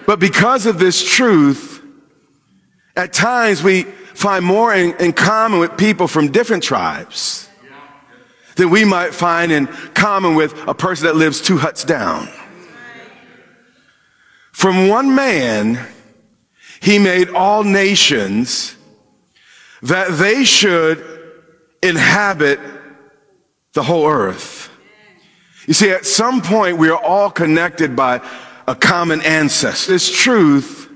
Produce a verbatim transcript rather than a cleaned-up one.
But because of this truth, at times we find more in, in common with people from different tribes than we might find in common with a person that lives two huts down. From one man, he made all nations that they should inhabit the whole earth. You see, at some point, we are all connected by a common ancestor. This truth